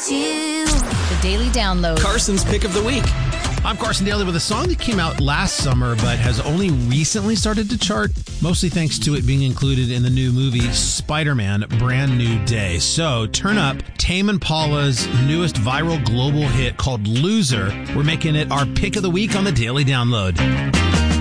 you. The Daily Download. Carson's Pick of the Week. I'm Carson Daly with a song that came out last summer but has only recently started to chart, mostly thanks to it being included in the new movie Spider-Man: Brand New Day. So turn up Tame Impala's newest viral global hit called Loser. We're making it our pick of the week on the Daily Download.